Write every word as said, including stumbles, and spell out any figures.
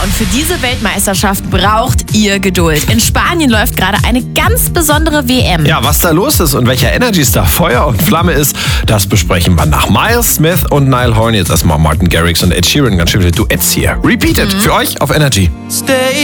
und für diese Weltmeisterschaft braucht ihr Geduld. In Spanien läuft gerade eine ganz besondere W M. Ja, was da los ist und welcher Energy-Star Feuer und Flamme ist, das besprechen wir nach Miles Smith und Niall Horan. Jetzt erstmal Martin Garrix und Ed Sheeran. Ganz schön viele Duets hier. Repeated mhm. für euch auf Energy. Stay